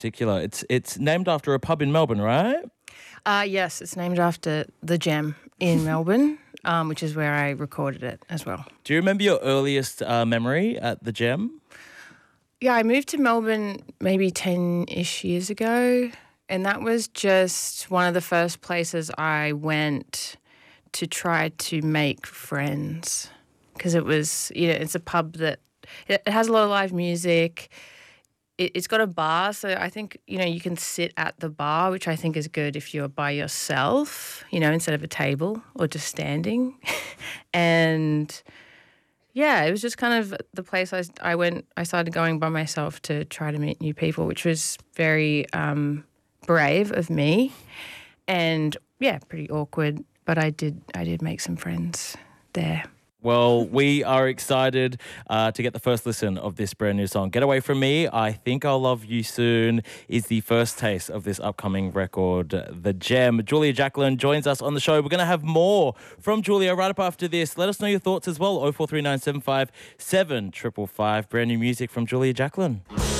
Particular. It's named after a pub in Melbourne, right? Yes, it's named after the Gem in Melbourne, which is where I recorded it as well. Do you remember your earliest memory at the Gem? Yeah, I moved to Melbourne maybe 10-ish years ago, and that was just one of the first places I went to try to make friends, because it was, it's a pub that it has a lot of live music. It's got a bar, so I think, you can sit at the bar, which I think is good if you're by yourself, instead of a table or just standing. And yeah, it was just kind of the place I started going by myself to try to meet new people, which was very brave of me and, yeah, pretty awkward. But I did make some friends there. Well, we are excited to get the first listen of this brand new song. Get Away From Me, I Think I'll Love You Soon is the first taste of this upcoming record, The Gem. Julia Jacklin joins us on the show. We're going to have more from Julia right up after this. Let us know your thoughts as well. 043975 7555. Brand new music from Julia Jacklin.